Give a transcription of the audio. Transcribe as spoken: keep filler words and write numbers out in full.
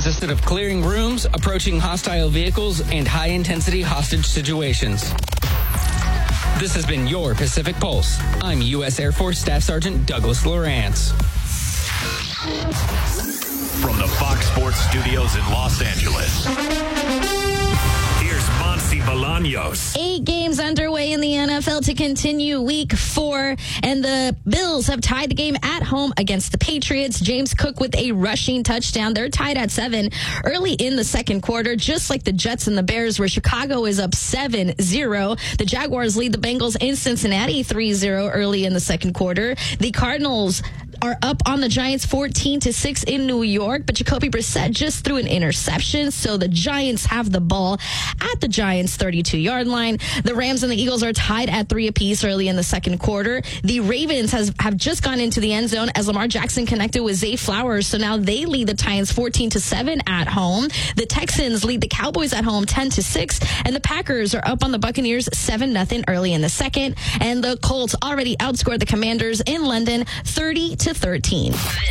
consisted of clearing rooms, approaching hostile vehicles, and high-intensity hostage situations. This has been your Pacific Pulse. I'm U S Air Force Staff Sergeant Douglas Lawrence. From the Fox Sports Studios in Los Angeles, here's Monty Bolaños. Eight games underway in the N F L to continue week four, and the Bills have tied the game at home against the Patriots. James Cook with a rushing touchdown. They're tied at seven early in the second quarter, just like the Jets and the Bears, where Chicago is up seven zero. The Jaguars lead the Bengals in Cincinnati three zero early in the second quarter. The Cardinals are up on the Giants fourteen to six in New York, but Jacoby Brissett just threw an interception, so the Giants have the ball at the Giants' thirty-two-yard line. The Rams and the Eagles are tied at three apiece early in the second quarter. The Ravens has, have just gone into the end zone as Lamar Jackson connected with Zay Flowers, so now they lead the Titans fourteen to seven at home. The Texans lead the Cowboys at home ten to six, and the Packers are up on the Buccaneers seven nothing early in the second, and the Colts already outscored the Commanders in London thirty to thirteen.